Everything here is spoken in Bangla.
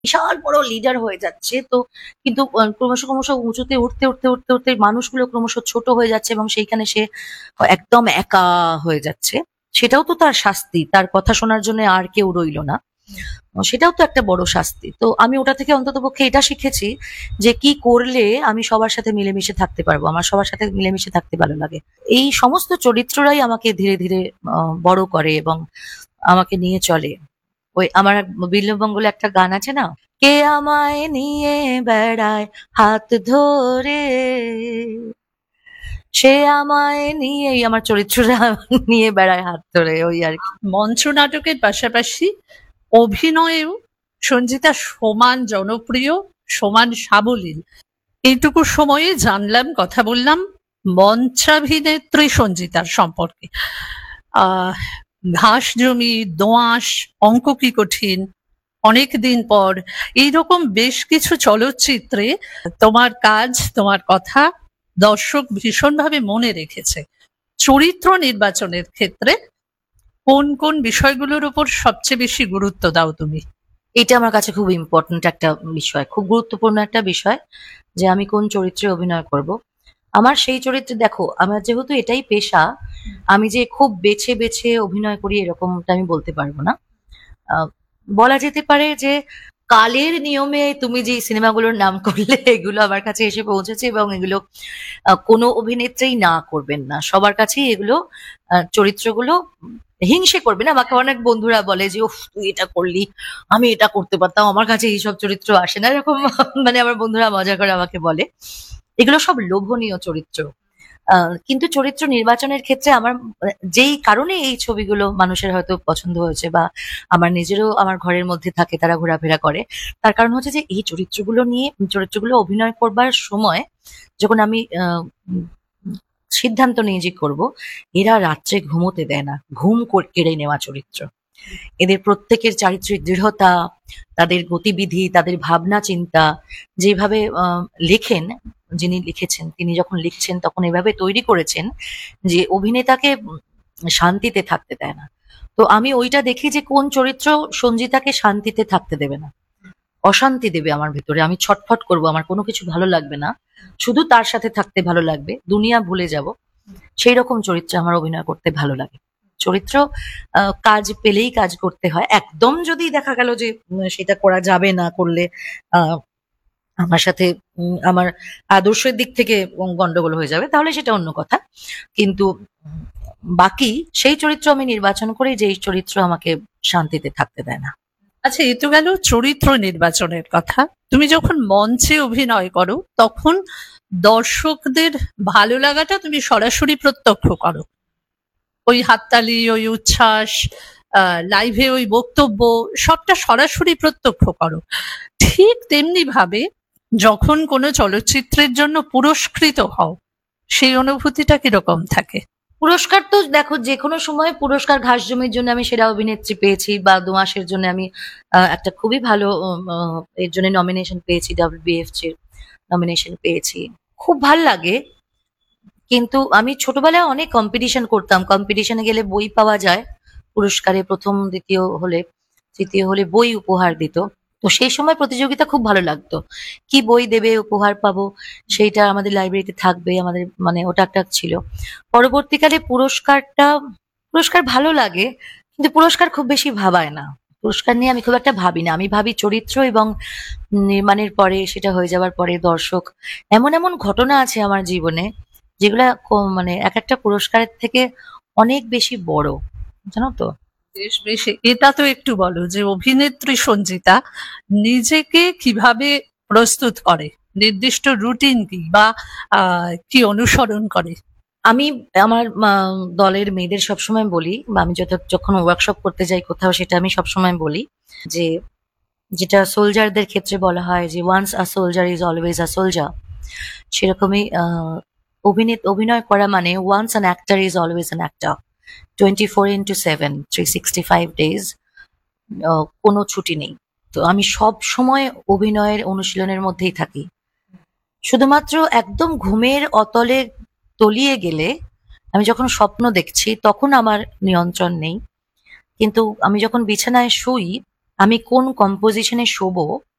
বিশাল বড় লিডার হয়ে যাচ্ছে। তো কিন্তু ক্রমশ ক্রমশ উঁচুতে উঠতে মানুষগুলো ক্রমশ ছোট হয়ে যাচ্ছে এবং সেইখানে সে একদম একা হয়ে যাচ্ছে। সেটাও তো তার শাস্তি। তার কথা শোনার জন্য আর কেউ রইল না। সেটাও তো একটা বড় শাস্তি। তো আমি ওটা থেকে অন্ততপক্ষে এটা শিখেছি যে কি করলে আমি সবার সাথে মিলেমিশে থাকতে পারবো। আমার সবার সাথে মিলেমিশে থাকতে ভালো লাগে। এই সমস্ত চরিত্ররাই আমাকে ধীরে ধীরে বড় করে এবং আমাকে নিয়ে চলে। ওই আমার বিল্লবঙ্গলে একটা গান আছে না, কে আমায় নিয়ে বেড়ায় হাত ধরে, সে আমায় নিয়েই আমার চরিত্রটা নিয়ে বেড়ায় হাত ধরে, ওই আর কি। মঞ্চ নাটকের পাশাপাশি অভিনয়েও সঞ্জিতা সমান জনপ্রিয়, সমান সাবলীল। এইটুকু সময়ে জানলাম, কথা বললাম মঞ্চাভিনেত্রী সঞ্জিতার সম্পর্কে। আহ ঘাস জমি, দোআঁশ, অঙ্ক কি কঠিন, অনেক দিন পর, এইরকম বেশ কিছু চলচ্চিত্রে তোমার কাজ, তোমার কথা দর্শক ভীষণভাবে মনে রেখেছে। চরিত্র নির্বাচনের ক্ষেত্রে কোন কোন বিষয়গুলোর উপর সবচেয়ে বেশি গুরুত্ব দাও তুমি? এটা আমার কাছে খুব ইম্পর্ট্যান্ট একটা বিষয়, খুব গুরুত্বপূর্ণ একটা বিষয়, যে আমি কোন চরিত্রে অভিনয় করব। আমার সেই চরিত্রে, দেখো আমার যেহেতু এটাই পেশা, আমি যে খুব বেছে বেছে অভিনয় করি এরকমটা আমি বলতে পারবো না। আহ, বলা যেতে পারে যে কালের নিয়মে তুমি যে সিনেমাগুলোর নাম করলে এগুলো আমার কাছে এসে পৌঁছেছে এবং এগুলো কোনো অভিনেত্রী না করবেন না, সবার কাছেই এগুলো চরিত্রগুলো হিংসে করবে না। আমাকে অনেক বন্ধুরা বলে যে উফ তুই এটা করলি, আমি এটা করতে পারতাম, আমার কাছে এইসব চরিত্র আসে না, এরকম মানে আমার বন্ধুরা মজা করে আমাকে বলে। এগুলো সব লোভনীয় চরিত্র। কিন্তু চরিত্র নির্বাচনের ক্ষেত্রে আমার যেই কারণে এই ছবিগুলো মানুষের হয়তো পছন্দ হয়েছে বা আমার নিজেরও আমার ঘরের মধ্যে থাকে, তারা ঘোরাফেরা করে, তার কারণ হচ্ছে যে এই চরিত্রগুলো অভিনয় করবার সময় যখন আমি সিদ্ধান্ত নিয়ে যে করবো, এরা রাত্রে ঘুমোতে দেয় না, কেড়ে নেওয়া চরিত্র। এদের প্রত্যেকের চারিত্রিক দৃঢ়তা, তাদের গতিবিধি, তাদের ভাবনা চিন্তা, যেভাবে লেখেন, যিনি লিখেছেন তিনি যখন লিখছেন তখন এভাবে তৈরি করেছেন যে অভিনেতাকে শান্তিতে থাকতে দেয় না। তো আমি ওইটা দেখি যে কোন চরিত্র সঞ্জিতাকে শান্তিতে থাকতে দেবে না, অশান্তি দেবে আমার ভেতরে, আমি ছটফট করব, আমার কোনো কিছু ভালো লাগবে না, শুধু তার সাথে থাকতে ভালো লাগবে, দুনিয়া ভুলে যাব, সেই রকম চরিত্রে আমার অভিনয় করতে ভালো লাগে। চরিত্র কাজ পেলেই কাজ করতে হয়। একদম যদি দেখা গেল যে সেটা করা যাবে না, করলে আহ আমার সাথে আমার আদর্শের দিক থেকে গন্ডগোল হয়ে যাবে, তাহলে সেটা অন্য কথা। কিন্তু বাকি সেই চরিত্র আমি নির্বাচন করি যেই চরিত্র আমাকে শান্তিতে থাকতে দেয় না। আচ্ছা, এ তো গেল চরিত্র নির্বাচনের কথা। তুমি যখন মঞ্চে অভিনয় করো তখন দর্শকদের ভালো লাগাটা তুমি সরাসরি প্রত্যক্ষ করো। ওই হাততালি, ওই উচ্ছ্বাস, লাইভে ওই বক্তব্য, সবটা সরাসরি প্রত্যক্ষ করো। ঠিক তেমনি ভাবে যখন কোনো চলচ্চিত্রের জন্য পুরস্কৃত হও, সেই অনুভূতিটা কিরকম থাকে? পুরস্কার তো দেখো, যে কোনো সময় পুরস্কার, ঘাস জমির জন্য আমি সেরা অভিনেত্রী পেয়েছি, বা দোআঁশের জন্য আমি একটা খুবই ভালো এর জন্য নমিনেশন পেয়েছি, WBFC নমিনেশন পেয়েছি, খুব ভাল লাগে। কিন্তু আমি ছোটবেলায় অনেক কম্পিটিশন করতাম, কম্পিটিশনে গেলে বই পাওয়া যায় পুরস্কারে, প্রথম দ্বিতীয় হলে, তৃতীয় হলে বই উপহার দিত। তো সেই সময় প্রতিযোগিতা খুব ভালো লাগতো, কি বই দেবে, উপহার পাবো, সেইটা আমাদের লাইব্রেরিতে থাকবে, আমাদের মানে ওটা একটা ছিল। পরবর্তীকালে পুরস্কার ভালো লাগে, কিন্তু পুরস্কার খুব বেশি ভাবায় না, পুরস্কার নিয়ে আমি খুব একটা ভাবি না। আমি ভাবি চরিত্র এবং নির্মাণের পরে, সেটা হয়ে যাওয়ার পরে দর্শক, এমন এমন ঘটনা আছে আমার জীবনে যেগুলা মানে এক একটা পুরস্কারের থেকে অনেক বেশি বড়, জানো তো। বেশ বেশ, এটা তো একটু বলো যে অভিনেত্রী সঞ্জিতা নিজেকে কিভাবে প্রস্তুত করে, নির্দিষ্ট রুটিন কি বা কি অনুসরণ করে? আমি আমার দলের মেয়েদের সবসময় বলি, বা আমি যখন ওয়ার্কশপ করতে যাই কোথাও, সেটা আমি সবসময় বলি যে, যেটা সোলজারদের ক্ষেত্রে বলা হয় যে once a soldier is always a soldier, সেরকমই অভিনয় করা মানে once an actor is always an actor, 24/7, 365 days, কোনো ছুটি নেই। তো আমি সব সময় অভিনয়ের অনুশীলনের মধ্যেই থাকি। শুধুমাত্র একদম ঘুমের অতলে তলিয়ে গেলে, আমি যখন স্বপ্ন দেখছি তখন আমার নিয়ন্ত্রণ নেই, কিন্তু আমি যখন বিছানায় শুই আমি কোন কম্পোজিশনে শোবো